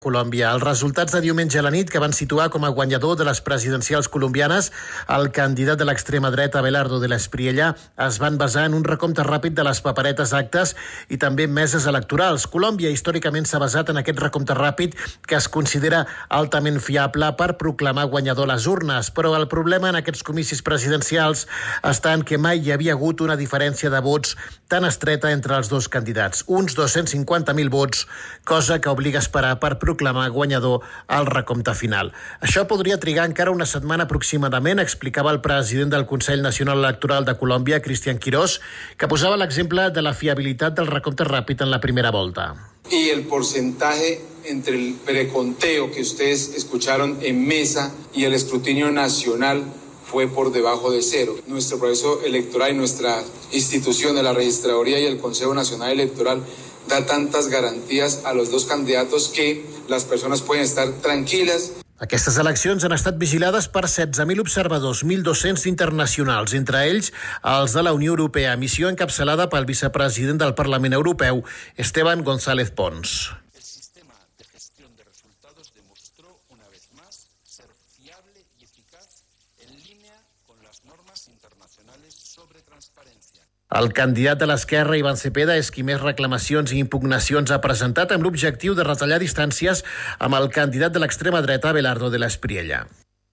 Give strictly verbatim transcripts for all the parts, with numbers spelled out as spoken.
Colòmbia. Els resultats de diumenge a la nit, que van situar com a guanyador de les presidencials colombianes el candidat de l'extrema dreta Abelardo de la Espriella, es van basar en un recompte ràpid de les paperetes actes i també meses electorals. Colòmbia històricament s'ha basat en aquest recompte ràpid que es considera altament fiable per proclamar guanyador a les urnes, però el problema en aquests comicis presidencials està en que mai hi havia hagut una diferència de vots tan estreta entre els dos candidats, uns dos-cents cinquanta mil vots, cosa que obliga a esperar per proclamar guanyador al recompte final. Això podria trigar encara una setmana aproximadament, explicava el president del Consell Nacional Electoral de Colòmbia, Cristian Quirós, que posava l'exemple de la fiabilitat del recompte ràpid en la primera volta. Y el porcentaje entre el preconteo que ustedes escucharon en mesa y el escrutinio nacional fue por debajo de cero. Nuestro proceso electoral y nuestra institución de la Registraduría y el Consejo Nacional Electoral da tantas garantías a los dos candidatos que las personas pueden estar tranquilas. Aquestes eleccions han estat vigilades per setze mil observadors, mil dos-cents internacionals, entre ells els de la Unió Europea, missió encapçalada pel vicepresident del Parlament Europeu, Esteban González Pons. El sistema de gestión de resultados demostró una vez más ser fiable y eficaz en línea con las normas internacionales sobre transparencia. El candidat de l'esquerra, Iván Cepeda, és qui més reclamacions i impugnacions ha presentat amb l'objectiu de retallar distàncies amb el candidat de l'extrema dreta, Abelardo de la Espriella.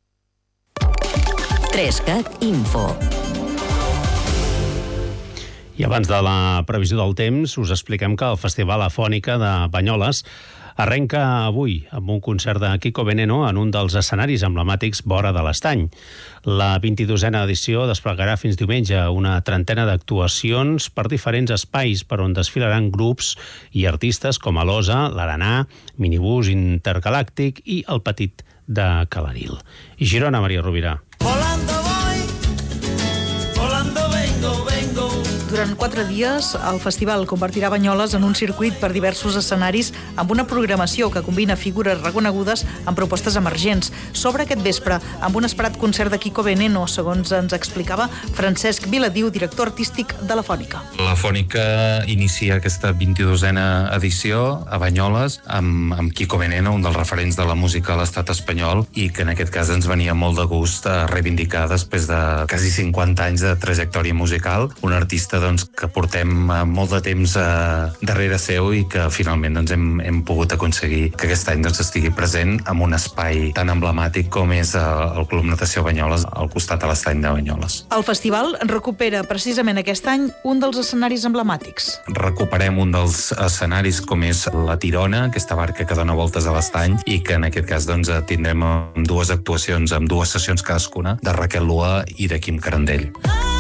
Trescat Info. I abans de la previsió del temps, us expliquem que el Festival Afònica de Banyoles arrenca avui amb un concert de Kiko Veneno en un dels escenaris emblemàtics vora de l'Estany. La vint-i-dosena edició desplegarà fins diumenge una trentena d'actuacions per diferents espais per on desfilaran grups i artistes com Alosa, l'Arenà, Minibús Intergalàctic i El Petit de Calaril. Girona, Maria Rovira. Volando voy, volando vengo, vengo. Durant quatre dies, el festival convertirà Banyoles en un circuit per diversos escenaris amb una programació que combina figures reconegudes amb propostes emergents. S'obre aquest vespre amb un esperat concert de Kiko Veneno, segons ens explicava Francesc Viladiu, director artístic de la Fònica. La Fònica inicia aquesta vint-i-dosena edició a Banyoles amb, amb Kiko Veneno, un dels referents de la música a l'estat espanyol, i que en aquest cas ens venia molt de gust a reivindicar després de quasi cinquanta anys de trajectòria musical, un artista doncs, que portem molt de temps eh, darrere seu i que finalment doncs, hem, hem pogut aconseguir que aquest any doncs, estigui present en un espai tan emblemàtic com és el, el Club Natació Banyoles, al costat de l'estany de Banyoles. El festival recupera precisament aquest any un dels escenaris emblemàtics. Recuperem un dels escenaris com és la Tirona, aquesta barca que dona voltes a l'estany i que en aquest cas doncs, tindrem dues actuacions amb dues sessions cadascuna de Raquel Lua i de Quim Carandell.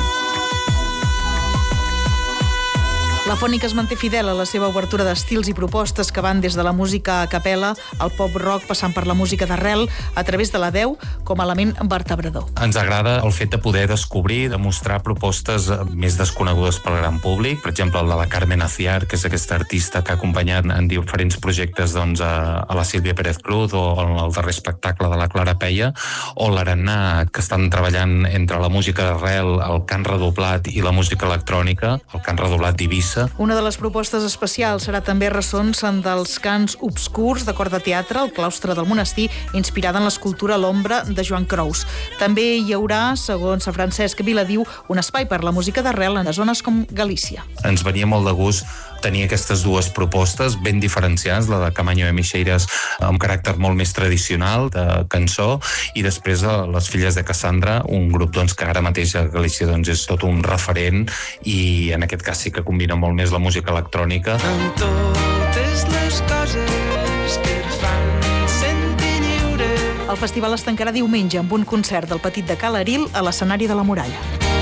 La Fònica es manté fidel a la seva obertura d'estils i propostes que van des de la música a capella al pop-rock passant per la música d'arrel a través de la veu com a element vertebrador. Ens agrada el fet de poder descobrir, de mostrar propostes més desconegudes pel gran públic. Per exemple, el de la Carmen Aciar, que és aquesta artista que ha acompanyat en diferents projectes doncs, a, a la Sílvia Pérez Cruz, o el darrer espectacle de la Clara Peia, o l'Arenà, que estan treballant entre la música d'arrel, el cant redoblat i la música electrònica, el cant redoblat d'Eivissa. Una de les propostes especials serà també ressons dels cants obscurs de cor de teatre al claustre del monestir, inspirada en l'escultura L'ombra de Joan Crous. També hi haurà, segons Francesc Viladiu, un espai per la música d'arrel en zones com Galícia. Ens venia molt de gust tenir aquestes dues propostes ben diferenciades, la de Camaño de Mixeiras amb caràcter molt més tradicional de cançó, i després les Filles de Cassandra, un grup doncs, que ara mateix a Galícia doncs, és tot un referent i en aquest cas sí que combina molt més la música electrònica. Amb totes les coses que et fan sentir lliure. El festival es tancarà diumenge amb un concert del Petit de Calaril a l'escenari de la Muralla.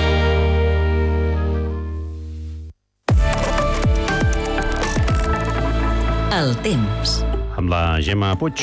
El temps. Amb la Gemma Puig.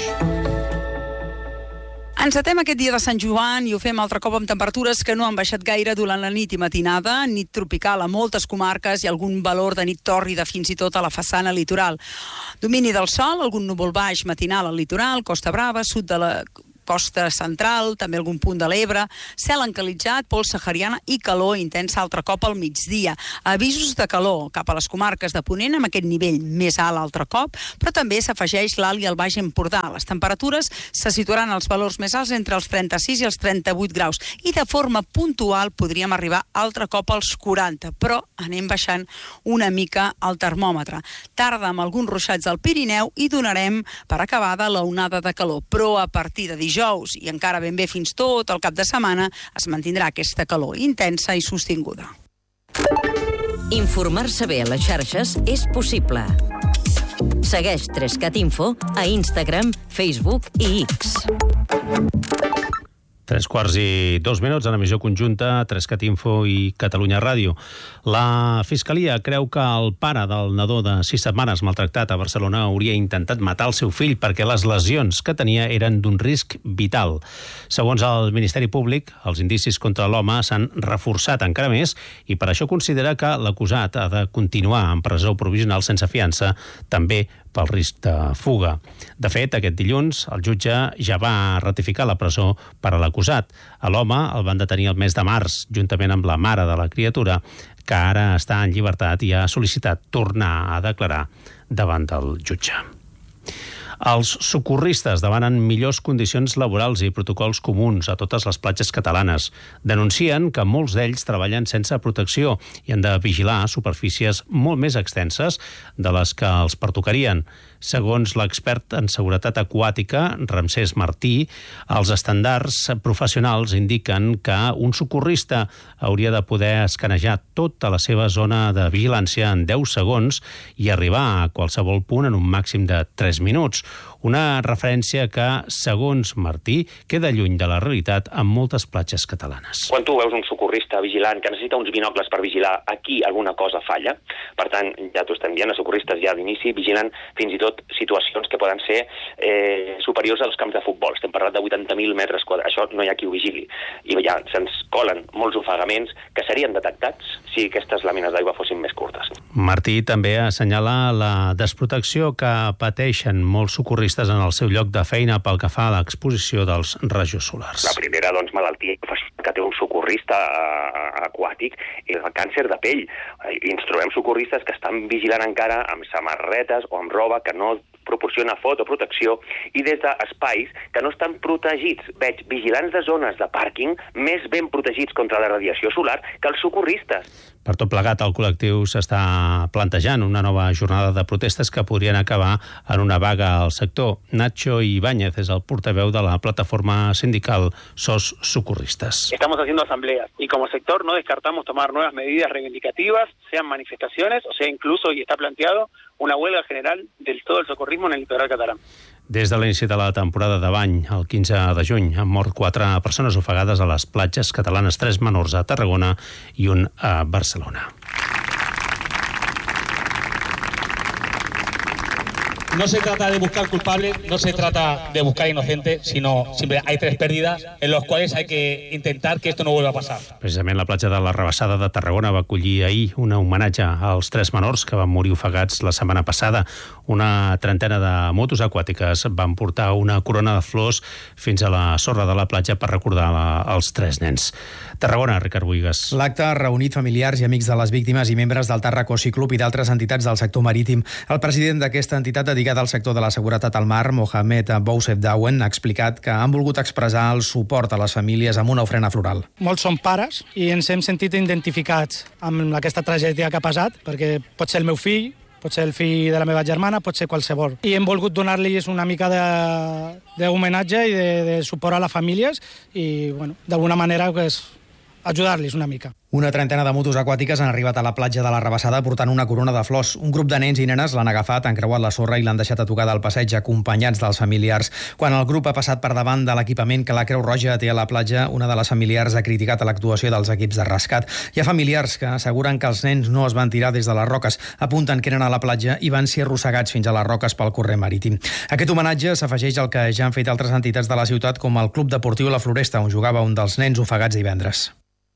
Encetem aquest dia de Sant Joan i ho fem altre cop amb temperatures que no han baixat gaire durant la nit i matinada. Nit tropical a moltes comarques i algun valor de nit tòrrida fins i tot a la façana litoral. Domini del sol, algun núvol baix matinal al litoral, Costa Brava, sud de la costa central, també algun punt de l'Ebre, cel encalitzat, pols sahariana i calor intensa altre cop al migdia. Avisos de calor cap a les comarques de Ponent amb aquest nivell més alt altre cop, però també s'afegeix l'Alt i el Baix Empordà. Les temperatures se situaran als valors més alts entre els trenta-sis i els trenta-vuit graus i de forma puntual podríem arribar altre cop als quaranta, però anem baixant una mica el termòmetre. Tarda amb alguns ruixats al Pirineu i donarem per acabada la onada de calor, però a partir de dijous i encara ben bé fins tot el cap de setmana es mantindrà aquesta calor intensa i sostinguda. Informar-se bé a les xarxes és possible. Segueix Trescat Info a Instagram, Facebook i X. Tres quarts i dos minuts en emissió conjunta, Trescat Info i Catalunya Ràdio. La Fiscalia creu que el pare del nadó de sis setmanes maltractat a Barcelona hauria intentat matar el seu fill perquè les lesions que tenia eren d'un risc vital. Segons el Ministeri Públic, els indicis contra l'home s'han reforçat encara més i per això considera que l'acusat ha de continuar en presó provisional sense fiança, també pel risc de fuga. De fet, aquest dilluns, el jutge ja va ratificar la presó per a l'acusat. A l'home el van detenir el mes de març, juntament amb la mare de la criatura, que ara està en llibertat i ha sol·licitat tornar a declarar davant del jutge. Els socorristes demanen millors condicions laborals i protocols comuns a totes les platges catalanes. Denuncien que molts d'ells treballen sense protecció i han de vigilar superfícies molt més extenses de les que els pertocarien. Segons l'expert en seguretat aquàtica, Ramsès Martí, els estàndards professionals indiquen que un socorrista hauria de poder escanejar tota la seva zona de vigilància en deu segons i arribar a qualsevol punt en un màxim de tres minuts. Una referència que, segons Martí, queda lluny de la realitat en moltes platges catalanes. Quan tu veus un socorrista vigilant que necessita uns binocles per vigilar, aquí alguna cosa falla. Per tant, ja t'ho estem dient, els socorristes ja d'inici vigilen fins i tot situacions que poden ser eh, superiors als camps de futbol. Estem parlant de vuitanta mil metres quadrats. Això no hi ha qui ho vigili. I ja se'ns colen molts ofegaments que serien detectats si aquestes làmines d'aigua fossin més curtes. Martí també assenyala la desprotecció que pateixen molts socorristes en el seu lloc de feina pel que fa a l'exposició dels rajos solars. La primera, doncs, malaltia que té un socorrista uh, aquàtic és el càncer de pell. Ens trobem socorristes que estan vigilant encara amb samarretes o amb roba que no proporciona fotoprotecció i des d'espais que no estan protegits. Veig vigilants de zones de pàrquing més ben protegits contra la radiació solar que els socorristes. Per tot plegat, el col·lectiu s'està plantejant una nova jornada de protestes que podrien acabar en una vaga al sector. Nacho Ibáñez és el portaveu de la plataforma sindical S O S Socorristas. Estamos haciendo asambleas y como sector no descartamos tomar nuevas medidas reivindicativas, sean manifestaciones o sea incluso, y está planteado, una huelga general del todo el socorrismo en el litoral catalán. Des de l'inici de la temporada de bany, el quinze de juny, han mort quatre persones ofegades a les platges catalanes, tres menors a Tarragona i un a Barcelona. No se trata de buscar culpables, no se trata de buscar inocentes, sino siempre hay tres pérdidas en las cuales hay que intentar que esto no vuelva a pasar. Precisament la platja de la Rabassada de Tarragona va acollir ahir un homenatge als tres menors que van morir ofegats la setmana passada. Una trentena de motos aquàtiques van portar una corona de flors fins a la sorra de la platja per recordar la, els tres nens. Tarragona, Ricard Buigas. L'acte ha reunit familiars i amics de les víctimes i membres del Tarraco Club i d'altres entitats del sector marítim. El president d'aquesta entitat dedicat al sector de la seguretat al mar, Mohamed Boussef Dawen, ha explicat que han volgut expressar el suport a les famílies amb una ofrena floral. Molts són pares i ens hem sentit identificats amb aquesta tragèdia que ha passat, perquè pot ser el meu fill, pot ser el fill de la meva germana, pot ser qualsevol. I hem volgut donar-los una mica d'homenatge i de, de suport a les famílies i, bueno, d'alguna manera, pues, ajudar-los una mica. Una trentena de motos aquàtiques han arribat a la platja de la Rabassada portant una corona de flors. Un grup de nens i nenes l'han agafat, han creuat la sorra i l'han deixat a tocar del passeig acompanyats dels familiars. Quan el grup ha passat per davant de l'equipament que la Creu Roja té a la platja, una de les familiars ha criticat l'actuació dels equips de rescat. Hi ha familiars que asseguren que els nens no es van tirar des de les roques, apunten que eren a la platja i van ser arrossegats fins a les roques pel corrent marítim. Aquest homenatge s'afegeix al que ja han fet altres entitats de la ciutat, com el Club Deportiu La Floresta, on jugava un dels nens ofegats divendres.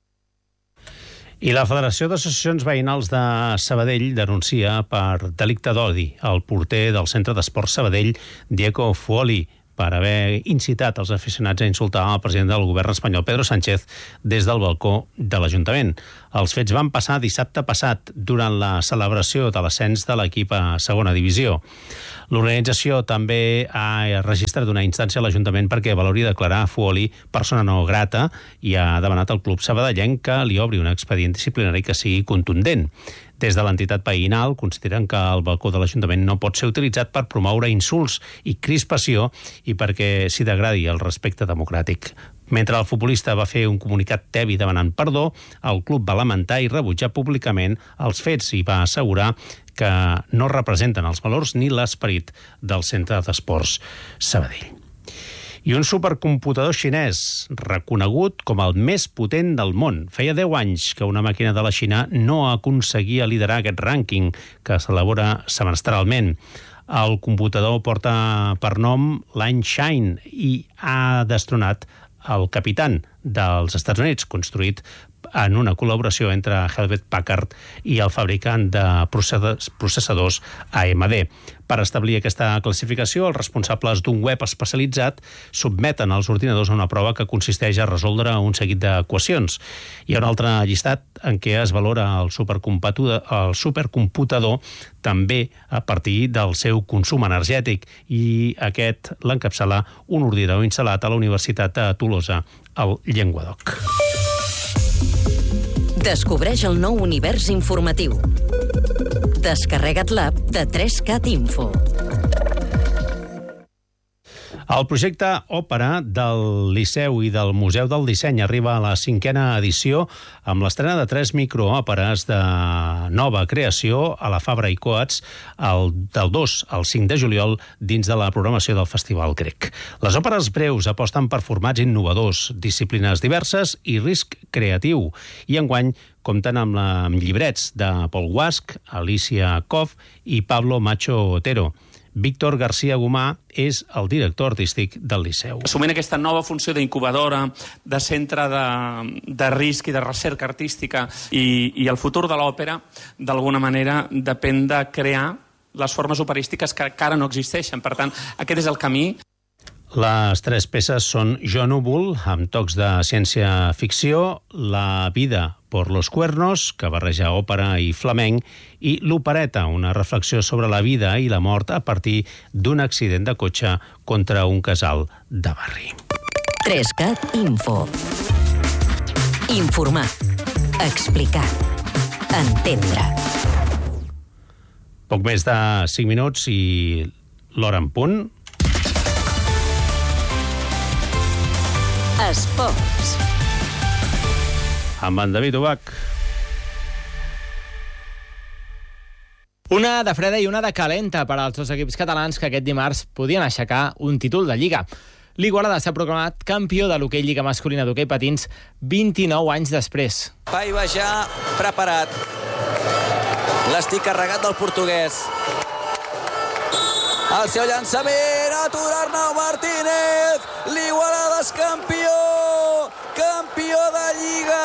I la Federació d'Associacions Veïnals de Sabadell denuncia per delicte d'odi el porter del Centre d'Esports Sabadell, Diego Fuoli, per haver incitat els aficionats a insultar el president del govern espanyol, Pedro Sánchez, des del balcó de l'Ajuntament. Els fets van passar dissabte passat durant la celebració de l'ascens de l'equip a segona divisió. L'organització també ha registrat una instància a l'Ajuntament perquè valori declarar Fuoli persona no grata i ha demanat al club sabadellenc que li obri un expedient disciplinari que sigui contundent. Des de l'entitat veïnal consideren que el balcó de l'Ajuntament no pot ser utilitzat per promoure insults i crispació i perquè s'hi degradi el respecte democràtic. Mentre el futbolista va fer un comunicat tebi demanant perdó, el club va lamentar i rebutjar públicament els fets i va assegurar que no representen els valors ni l'esperit del Centre d'Esports Sabadell. I un supercomputador xinès, reconegut com el més potent del món. Feia deu anys que una màquina de la Xina no aconseguia liderar aquest rànquing que s'elabora semestralment. El computador porta per nom l'Einstein i ha destronat el Capitan dels Estats Units, construït en una col·laboració entre Hewlett Packard i el fabricant de processadors A M D. Per establir aquesta classificació, els responsables d'un web especialitzat submeten els ordinadors a una prova que consisteix a resoldre un seguit d'equacions. Hi ha un altre llistat en què es valora el supercomputador, el supercomputador també a partir del seu consum energètic, i aquest l'encapçala un ordinador instal·lat a la Universitat de Tolosa, al Llenguadoc. Descobreix el nou univers informatiu. Descarrega't l'app de tres cat Info. El projecte Òpera del Liceu i del Museu del Disseny arriba a la cinquena edició amb l'estrena de tres microòperes de nova creació a la Fabra i Coats el, del dos al cinc de juliol dins de la programació del Festival Grec. Les òperes breus aposten per formats innovadors, disciplines diverses i risc creatiu, i enguany compten amb, la, amb llibrets de Paul Guasch, Alicia Koff i Pablo Macho Otero. Víctor García Gomà és el director artístic del Liceu. Assumint aquesta nova funció d'incubadora, de centre de, de risc i de recerca artística, i, i el futur de l'òpera, d'alguna manera, depèn de crear les formes operístiques que encara no existeixen. Per tant, aquest és el camí. Les tres peces són Jo Núvol, amb tocs de ciència-ficció, La vida por los cuernos, que barreja òpera i flamenc, i L'opereta, una reflexió sobre la vida i la mort a partir d'un accident de cotxe contra un casal de barri. tres cat Info. Informar. Explicar. Entendre. Poc més de cinc minuts i l'hora en punt. Esports. Amb en David Ubach. Una de freda i una de calenta per als dos equips catalans que aquest dimarts podien aixecar un títol de Lliga. L'Igualada s'ha proclamat campió de l'hoquei Lliga masculina d'hoquei patins vint-i-nou anys després. Paiva ja preparat. L'estic carregat del portuguès. El seu llançament, atura Arnau Martínez. L'Igualada és campió! Campió de Lliga!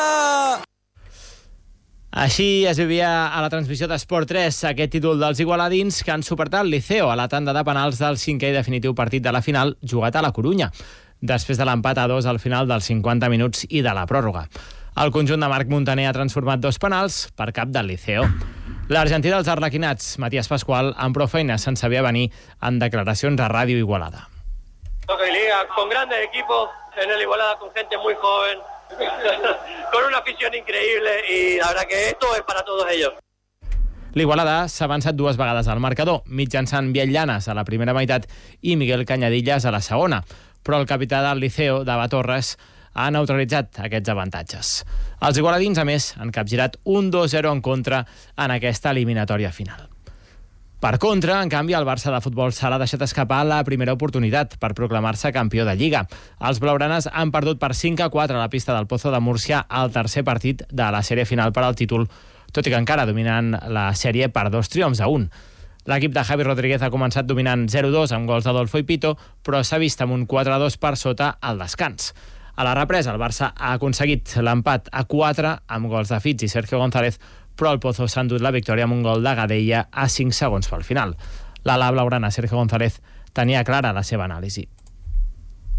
Així es vivia a la transmissió d'Esport tres aquest títol dels igualadins, que han superat el Liceo a la tanda de penals del cinquè i definitiu partit de la final jugat a la Corunya, després de l'empat a dos al final dels cinquanta minuts i de la pròrroga. El conjunt de Marc Montaner ha transformat dos penals per cap del Liceo. L'argentí dels arlequinats, Matías Pascual, amb prou feina se'n sabia venir en declaracions a Ràdio Igualada. Toca de liga con grandes equipos, en el Igualada con gente muy joven, con una afición increíble, y la verdad que esto es para todos ellos. L'Igualada s'ha avançat dues vegades al marcador, mitjançant Biel Llanes a la primera meitat i Miguel Cañadillas a la segona, però el capità del Liceo, Dava Torres, ha neutralitzat aquests avantatges. Els igualadins, a més, han capgirat un dos zero en contra en aquesta eliminatòria final. Per contra, en canvi, el Barça de futbol sala ha deixat escapar la primera oportunitat per proclamar-se campió de Lliga. Els blaugranes han perdut per cinc a quatre a la pista del Pozo de Múrcia al tercer partit de la sèrie final per al títol, tot i que encara dominant la sèrie per dos triomfs a un. L'equip de Javi Rodríguez ha començat dominant zero dos amb gols d'Adolfo i Pito, però s'ha vist amb un quatre a dos per sota al descans. A la represa, el Barça ha aconseguit l'empat a quatre amb gols de Fitz i Sergio González, però el Pozo s'ha endut la victòria amb un gol de Gadella a cinc segons pel final. L'ala blaugrana Sergio González tenia clara la seva anàlisi.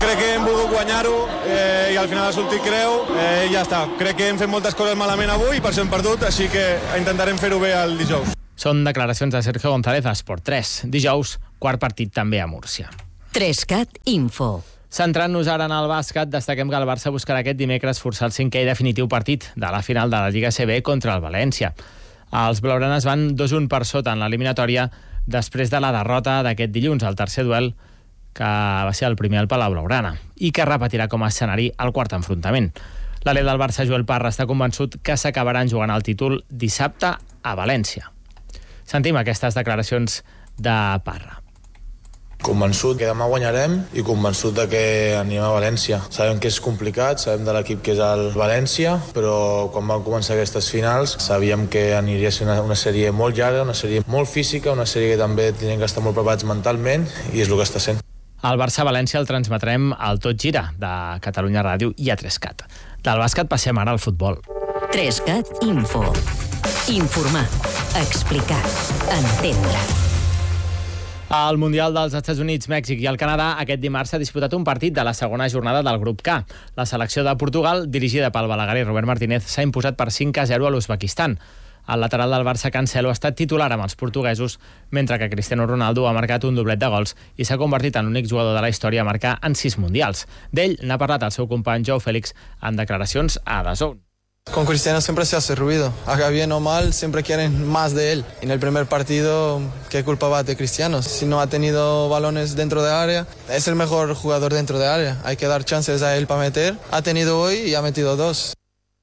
Crec que hem volgut guanyar-ho eh, i al final ha sortit creu eh, i ja està. Crec que hem fet moltes coses malament avui i per això hem perdut, així que intentarem fer-ho bé el dijous. Són declaracions de Sergio González a Esport tres. Dijous, quart partit també a Múrcia. Trescat Info. Centrant-nos ara en el bàsquet, destaquem que el Barça buscarà aquest dimecres forçar el cinquè i definitiu partit de la final de la Lliga A C B contra el València. Els blaugranes van dos a un per sota en l'eliminatòria després de la derrota d'aquest dilluns, el tercer duel, que va ser el primer al Palau Blaugrana, i que repetirà com a escenari el quart enfrontament. L'alè del Barça, Joel Parra, està convençut que s'acabaran jugant el títol dissabte a València. Sentim aquestes declaracions de Parra. Convençut que demà guanyarem i convençut de que anem a València. Sabem que és complicat, sabem de l'equip que és el València, però quan vam començar aquestes finals sabíem que aniria a ser una, una sèrie molt llarga, una sèrie molt física, una sèrie que també tenen que estar molt preparats mentalment i és el que està sent. El Barça-València el transmetrem al Tot Gira, de Catalunya Ràdio i a Trescat. Del bàsquet passem ara al futbol. Trescat Info. Informar, explicar, entendre. Al Mundial dels Estats Units, Mèxic i el Canadà, aquest dimarts s'ha disputat un partit de la segona jornada del grup K. La selecció de Portugal, dirigida pel balaguer Robert Martínez, s'ha imposat per cinc a zero a l'Uzbekistan. El lateral del Barça, Cancelo, ha estat titular amb els portuguesos, mentre que Cristiano Ronaldo ha marcat un doblet de gols i s'ha convertit en l'únic jugador de la història a marcar en sis mundials. D'ell n'ha parlat el seu company Joao Félix en declaracions a D A Z N. Con Cristiano siempre se hace ruido, haga bien o mal, siempre quieren más de él. En el primer partido, ¿qué culpa va de Cristiano? Si no ha tenido balones dentro de área, es el mejor jugador dentro de área. Hay que dar chances a él para meter. Ha tenido hoy y ha metido dos.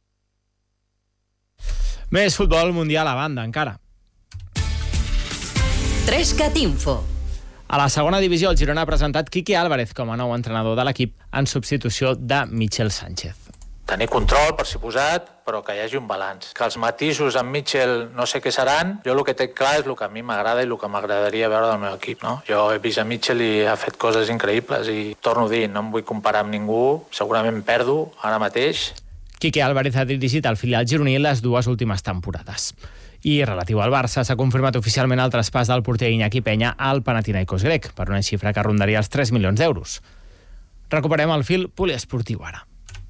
Més futbol mundial a banda, encara. Trescat Info. A la segona divisió, el Girona ha presentat Quique Álvarez com a nou entrenador de l'equip en substitució de Michel Sánchez. Tenir control, per suposat, però que hi hagi un balanç. Que els matisos amb Mitchell no sé què seran, jo el que té clar és el que a mi m'agrada i el que m'agradaria veure del meu equip. No? Jo he vist a Mitchell i ha fet coses increïbles i torno a dir, no em vull comparar amb ningú, segurament perdo ara mateix. Quique Álvarez ha dirigit el filial gironí les dues últimes temporades. I relatiu al Barça, s'ha confirmat oficialment el traspàs del porter Iñaki Peña al Panathinaikos grec, per una xifra que rondaria els tres milions d'euros. Recuperem el fil poliesportiu ara.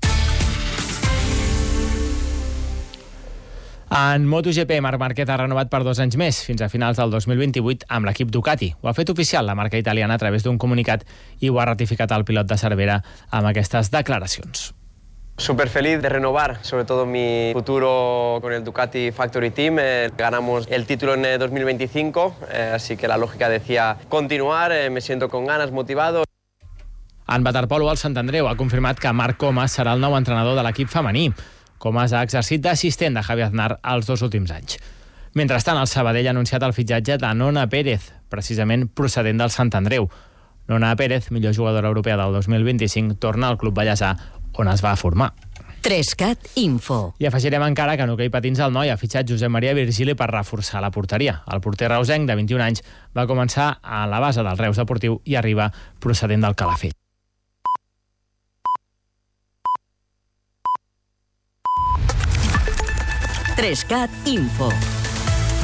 En MotoGP, Marc Márquez ha renovat per dos anys més, fins a finals del dos mil vint-i-vuit, amb l'equip Ducati. Ho ha fet oficial la marca italiana a través d'un comunicat i ho ha ratificat el pilot de Cervera amb aquestes declaracions. Súper feliz de renovar, sobre todo mi futuro con el Ducati Factory Team. Eh, ganamos el título en eh, dos mil veinticinco, eh, así que la lógica decía continuar, eh, me siento con ganas, motivado. En waterpolo, el Sant Andreu ha confirmat que Marc Comas serà el nou entrenador de l'equip femení. Comas ha exercit d'assistent de Javi Aznar els dos últims anys. Mentrestant, el Sabadell ha anunciat el fitxatge de Nona Pérez, precisament procedent del Sant Andreu. Nona Pérez, millor jugadora europea del dos mil vint-i-cinc, torna al Club Vallèsà, on es va formar. Trescat Info. I afegirem encara que en hoquei patins el Noi ha fitxat Josep Maria Virgili per reforçar la porteria. El porter reusenc, de vint-i-un anys, va començar a la base del Reus Deportiu i arriba procedent del Calafell. Trescat Info.